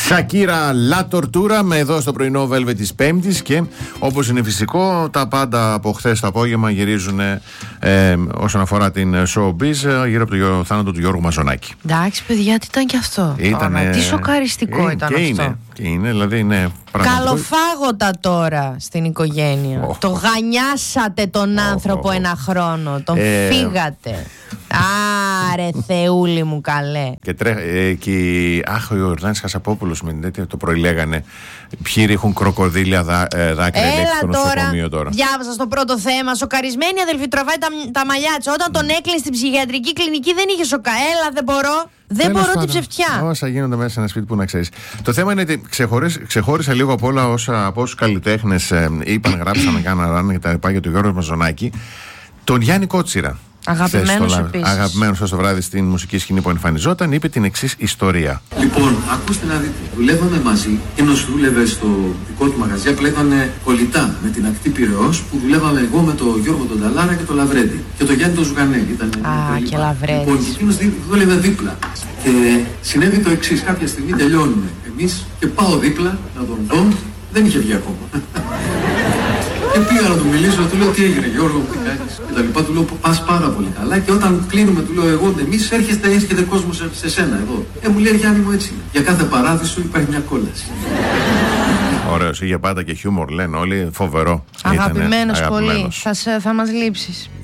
Σακύρα Λα Τορτούρα με εδώ στο πρωινό Velvet της Πέμπτης. Και όπως είναι φυσικό, τα πάντα από χθες το απόγευμα γυρίζουν όσον αφορά την showbiz γύρω από το θάνατο του Γιώργου Μαζονάκη. Εντάξει, παιδιά, τι ήταν και αυτό. Τι σοκαριστικό ήταν αυτό. Είναι, δηλαδή, είναι καλοφάγωτα τώρα στην οικογένεια. Το γανιάσατε τον άνθρωπο ένα χρόνο. Τον φύγατε. Άρε Θεούλη μου καλέ. Και αχ, ο Ιορδάνης Χασαπόπουλος με την τέτοια το πρωί λέγανε ποιοι ρίχνουν κροκοδίλια δάκρυα. Έλα τώρα. Διάβασα στο πρώτο θέμα. Σοκαρισμένη αδελφή τραβάει τα μαλλιά της. Όταν τον έκλεινε στην ψυχιατρική κλινική δεν είχε σοκά. Έλα, δεν μπορώ. Δεν μπορώ την ψευτιά. Όσα γίνονται μέσα σε ένα σπίτι που να ξέρεις. Το θέμα είναι ότι ξεχώρισα λίγο από όλα όσα από όσους καλλιτέχνες είπαν, γράψαν, κάναν και τα λοιπά για τον Γιώργο Μαζονάκη. Τον Γιάννη Κότσιρα. Αγαπημένος επίσης. Αγαπημένος ως το βράδυ στην μουσική σκηνή που εμφανιζόταν, είπε την εξής ιστορία. Λοιπόν, ακούστε να δείτε. Δουλεύαμε μαζί. Εκείνος δούλευε στο δικό του μαγαζί, απλά ήταν κολλητά με την ακτή Πειραιώς που δουλεύαμε εγώ με τον Γιώργο τον Ταλάρα και τον Λαβρέντη. Και τον Γιάννη τον Ζουγανέ. Και Λαβρέντη. Λοιπόν, εκείνος δούλευε δίπλα. Και συνέβη το εξής. Κάποια στιγμή τελειώνουμε εμείς και πάω δίπλα να τον δω. Δεν είχε βγει ακόμα. Και πήγα να του μιλήσω, του λέω τι έγινε Γιώργο μου, τι κάνεις και τα λοιπά, του λέω πας πάρα πολύ καλά και όταν κλείνουμε του λέω εγώ εμείς έρχεται κόσμος σε σένα εδώ. Μου λέει Γιάννη μου έτσι, για κάθε παράδεισο υπάρχει μια κόλαση. Ωραίος, είχε πάντα και χιούμορ λένε όλοι, φοβερό. Αγαπημένος πολύ, θα μας λείψεις.